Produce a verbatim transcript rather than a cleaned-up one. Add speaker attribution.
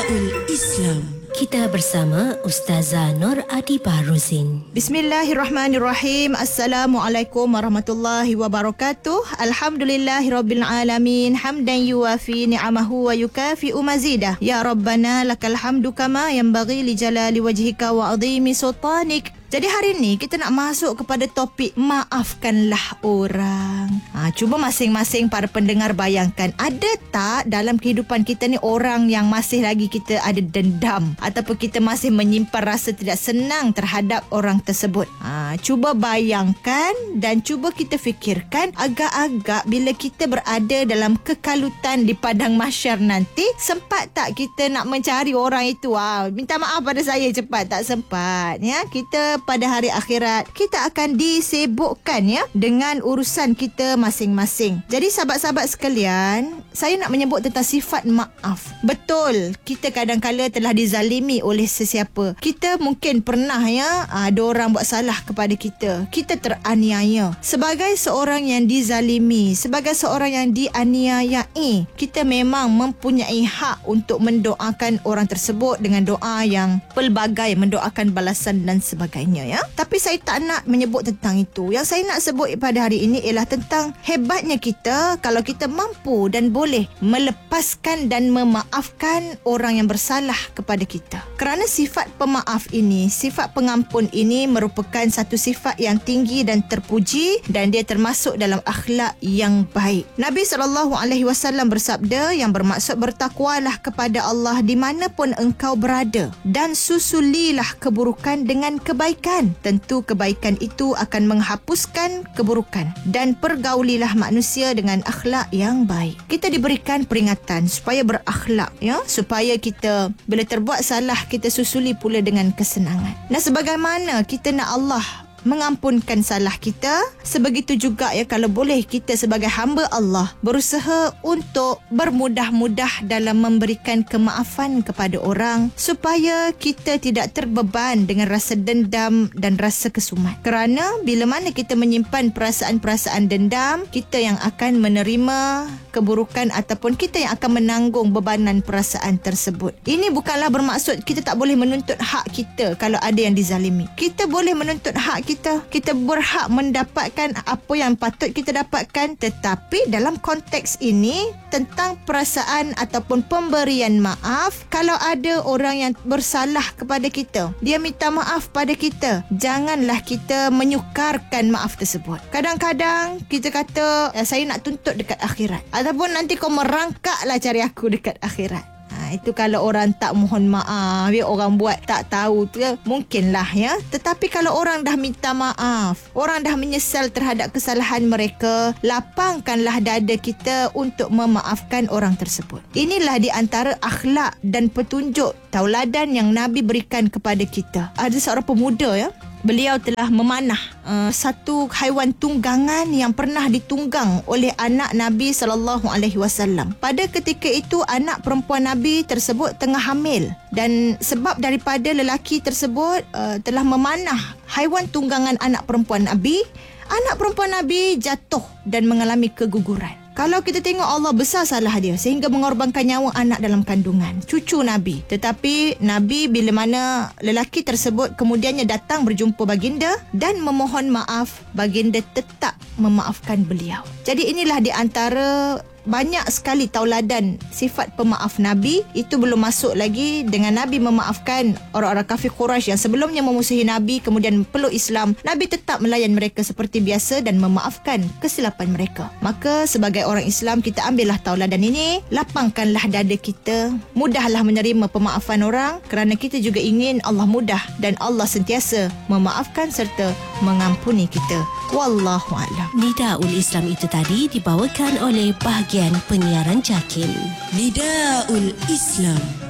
Speaker 1: Nidaul Islam.
Speaker 2: Kita bersama Ustazah Nur Adibah Rozin.
Speaker 3: Bismillahirrahmanirrahim. Assalamualaikum warahmatullahi wabarakatuh. Alhamdulillahirabbil alamin. Hamdan yuwafi ni'amahu wa yukafi'u mazidah. Ya Rabbana lakal hamdu kama yanbaghi li jalali wajhika wa adhimi sultanik. Jadi hari ni kita nak masuk kepada topik maafkanlah orang. Ha, cuba masing-masing para pendengar bayangkan, ada tak dalam kehidupan kita ni orang yang masih lagi kita ada dendam ataupun kita masih menyimpan rasa tidak senang terhadap orang tersebut? Ha, cuba bayangkan dan cuba kita fikirkan, agak-agak bila kita berada dalam kekalutan di padang mahsyar nanti, sempat tak kita nak mencari orang itu? Ha, minta maaf pada saya cepat, tak sempat ya. Kita pada hari akhirat kita akan disibukkan ya dengan urusan kita masing-masing. Jadi sahabat-sahabat sekalian, saya nak menyebut tentang sifat maaf. Betul, kita kadang-kala telah dizalimi oleh sesiapa. Kita mungkin pernah ya ada orang buat salah kepada kita. Kita teraniaya. Sebagai seorang yang dizalimi, sebagai seorang yang dianiayai, kita memang mempunyai hak untuk mendoakan orang tersebut dengan doa yang pelbagai, mendoakan balasan dan sebagainya ya. Tapi saya tak nak menyebut tentang itu. Yang saya nak sebut pada hari ini ialah tentang hebatnya kita kalau kita mampu dan boleh melepaskan dan memaafkan orang yang bersalah kepada kita. Kerana sifat pemaaf ini, sifat pengampun ini merupakan satu sifat yang tinggi dan terpuji dan dia termasuk dalam akhlak yang baik. Nabi sallallahu alaihi wasallam bersabda yang bermaksud bertakwalah kepada Allah di mana pun engkau berada dan susulilah keburukan dengan kebaikan. Tentu kebaikan itu akan menghapuskan keburukan dan pergaulilah manusia dengan akhlak yang baik. Kita diberikan peringatan supaya berakhlak ya, supaya kita bila terbuat salah kita susuli pula dengan kesenangan. Nah, sebagaimana kita nak Allah mengampunkan salah kita, sebegitu juga ya kalau boleh kita sebagai hamba Allah berusaha untuk bermudah-mudah dalam memberikan kemaafan kepada orang supaya kita tidak terbeban dengan rasa dendam dan rasa kesumat. Kerana bila mana kita menyimpan perasaan-perasaan dendam, kita yang akan menerima keburukan ataupun kita yang akan menanggung bebanan perasaan tersebut. Ini bukanlah bermaksud kita tak boleh menuntut hak kita kalau ada yang dizalimi. Kita boleh menuntut hak kita, kita berhak mendapatkan apa yang patut kita dapatkan, tetapi dalam konteks ini tentang perasaan ataupun pemberian maaf. Kalau ada orang yang bersalah kepada kita, dia minta maaf pada kita, janganlah kita menyukarkan maaf tersebut. Kadang-kadang kita kata eh, saya nak tuntut dekat akhirat, ataupun nanti kau merangkaklah cari aku dekat akhirat. Ha, itu kalau orang tak mohon maaf, ya, orang buat tak tahu tu ya, mungkinlah ya. Tetapi kalau orang dah minta maaf, orang dah menyesal terhadap kesalahan mereka, lapangkanlah dada kita untuk memaafkan orang tersebut. Inilah di antara akhlak dan petunjuk tauladan yang Nabi berikan kepada kita. Ada seorang pemuda ya, beliau telah memanah uh, satu haiwan tunggangan yang pernah ditunggang oleh anak Nabi sallallahu alaihi wasallam. Pada ketika itu anak perempuan Nabi tersebut tengah hamil dan sebab daripada lelaki tersebut uh, telah memanah haiwan tunggangan anak perempuan Nabi, anak perempuan Nabi jatuh dan mengalami keguguran. Kalau kita tengok Allah besar salah dia sehingga mengorbankan nyawa anak dalam kandungan, cucu Nabi. Tetapi Nabi bila mana lelaki tersebut kemudiannya datang berjumpa baginda dan memohon maaf, baginda tetap memaafkan beliau. Jadi inilah di antara banyak sekali tauladan sifat pemaaf Nabi. Itu belum masuk lagi dengan Nabi memaafkan orang-orang kafir Quraisy yang sebelumnya memusuhi Nabi kemudian peluk Islam. Nabi tetap melayan mereka seperti biasa dan memaafkan kesilapan mereka. Maka sebagai orang Islam, kita ambillah tauladan ini, lapangkanlah dada kita, mudahlah menerima pemaafan orang kerana kita juga ingin Allah mudah dan Allah sentiasa memaafkan serta mengampuni kita. Wallahu a'lam.
Speaker 2: Nidaul Islam itu tadi dibawakan oleh bahagian penyiaran JAKIM.
Speaker 1: Nidaul Islam.